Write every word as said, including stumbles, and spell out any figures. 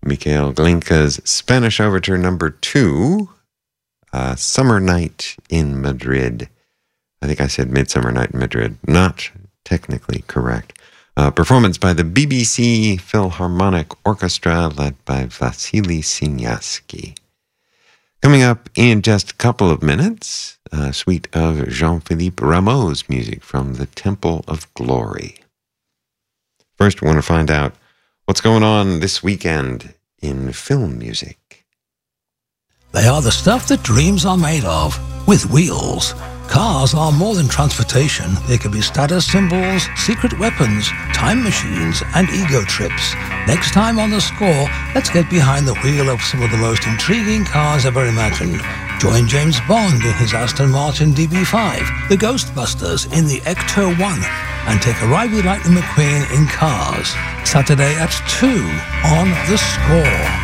Mikhail Glinka's Spanish Overture number two, uh, Summer Night in Madrid. I think I said Midsummer Night in Madrid. Not technically correct. Uh, performance by the B B C Philharmonic Orchestra led by Vasily Sinyaski. Coming up in just a couple of minutes, a suite of Jean-Philippe Rameau's music from the Temple of Glory. First, we want to find out what's going on this weekend in film music. They are the stuff that dreams are made of, with wheels. Cars are more than transportation. They can be status symbols, secret weapons, time machines, and ego trips. Next time on The Score, let's get behind the wheel of some of the most intriguing cars ever imagined. Join James Bond in his Aston Martin D B five, the Ghostbusters in the Ecto one, and take a ride with Lightning McQueen in Cars. Saturday at two on The Score.